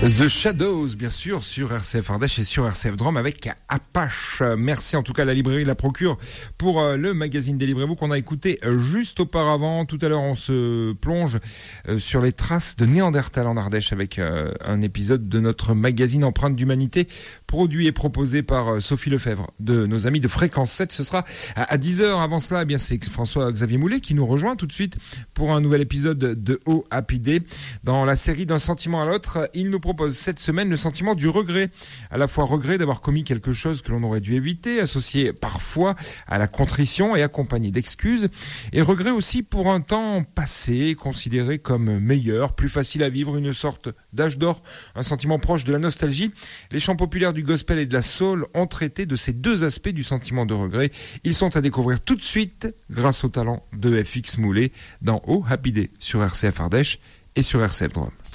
The Shadows, bien sûr, sur RCF Ardèche et sur RCF Drôme avec Apache. Merci en tout cas à la librairie La Procure pour le magazine Délivrez-vous qu'on a écouté juste auparavant. Tout à l'heure, on se plonge sur les traces de Néandertal en Ardèche avec un épisode de notre magazine Empreinte d'Humanité, produit et proposé par Sophie Lefebvre de nos amis de Fréquence 7. Ce sera à 10h. Avant cela, eh bien, c'est François-Xavier Moulet qui nous rejoint tout de suite pour un nouvel épisode de Oh Happy Day. Dans la série D'un sentiment à l'autre, il nous propose cette semaine le sentiment du regret. À la fois regret d'avoir commis quelque chose que l'on aurait dû éviter, associé parfois à la contrition et accompagné d'excuses, et regret aussi pour un temps passé, considéré comme meilleur, plus facile à vivre, une sorte d'âge d'or, un sentiment proche de la nostalgie. Les chants populaires du gospel et de la soul ont traité de ces deux aspects du sentiment de regret. Ils sont à découvrir tout de suite grâce au talent de FX Moulet dans Oh Happy Day sur RCF Ardèche et sur RCF Drôme.